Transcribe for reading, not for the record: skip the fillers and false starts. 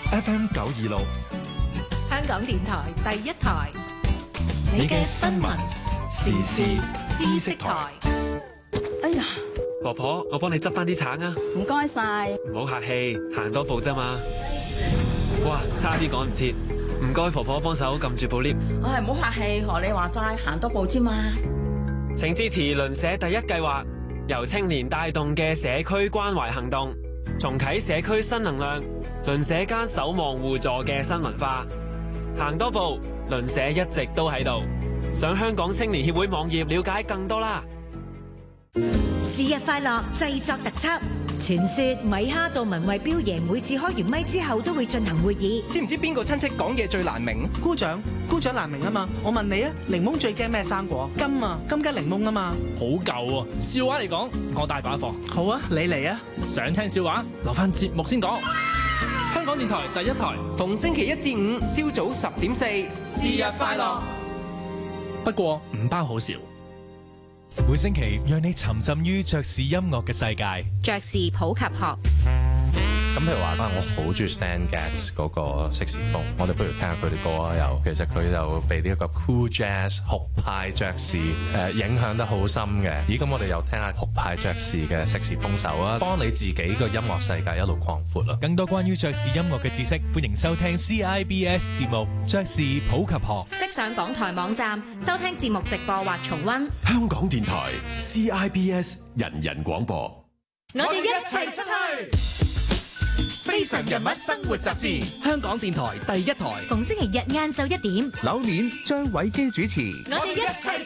FM 926， 香港電台第一台， 你嘅新聞時事知識台。 哎呀， 婆婆，我幫你執翻啲橙啊！ 唔該晒。 唔好客氣，行多步啫嘛。哇，差啲趕唔切，唔該婆婆幫手撳住部 lift。 唉，唔好客氣，學你話齋，行多步啫嘛。 請支持鄰舍第一計劃，由青年帶動嘅社區關懷行動，重啟社區新能量，鄰舍間守望互助嘅新文化。行多步，鄰舍一直都喺度。上香港青年協會網頁了解更多啦。 是日快樂製作特輯。傳說米哈杜文慧標爺每次開完咪之後都會進行會議。 知唔知邊個親戚講嘢最難明？ 姑丈難明啊嘛。我問你啊，檸檬最驚咩生果？金啊，金桔檸檬啊嘛。 好舊啊！笑話嚟講，我大把貨。 好啊，你嚟啊。 想聽笑話，留翻節目先講。香港電台第一台， 逢星期1至5朝早10:04，是日快樂。 不過唔包好笑。 每星期讓你沉浸於爵士音樂嘅世界。 爵士普及學。 咁譬如話我好中意 Stan Getz 嗰個色士風，我哋不如聽下佢啲歌啊。又其實佢就被呢一個 cool jazz 酷派爵士影響得好深嘅。咦，咁我哋又聽下酷派爵士嘅色士風手啊，幫你自己個音樂世界一路擴闊啦。 更多關於爵士音樂嘅知識，歡迎收聽 CIBS 節目《爵士普及學》。 即上港台網站收聽節目直播或重溫。 香港電台 CIBS 人人廣播。 我哋一齊出去。 非常人物生活雜誌， 香港電台第一台， 逢星期日晏晝1點， 柳年張偉基主持。 我哋一齊